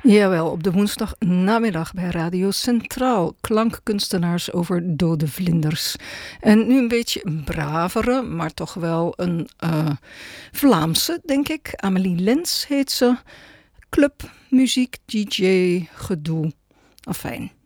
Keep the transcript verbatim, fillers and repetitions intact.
Jawel, op de woensdagnamiddag bij Radio Centraal. Klankkunstenaars over dode vlinders. En nu een beetje een bravere, maar toch wel een uh, Vlaamse, denk ik. Amélie Lens heet ze. Club, muziek, D J, gedoe. Afijn.